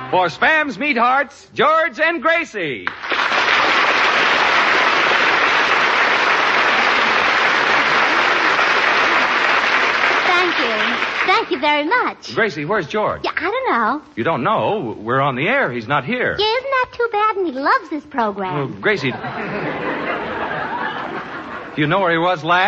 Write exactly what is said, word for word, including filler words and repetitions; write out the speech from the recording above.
For Spam's Meat Hearts, George and Gracie. Thank you. Thank you very much. Gracie, where's George? Yeah, I don't know. You don't know? We're on the air. He's not here. Yeah, isn't that too bad? And he loves this program. Oh, Gracie. Do you know where he was last?